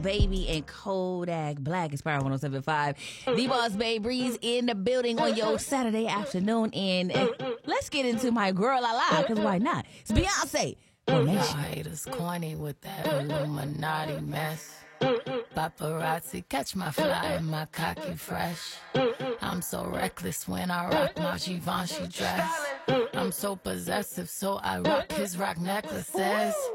Baby and Kodak Black is Power 107.5. The Boss Babe Breeze in the building on your Saturday afternoon. And let's get into my girl la la, because why not? It's Beyonce. Y'all haters corny with that Illuminati mess. Paparazzi catch my fly and my cocky fresh. I'm so reckless when I rock my Givenchy dress. I'm so possessive, so I rock his rock necklaces.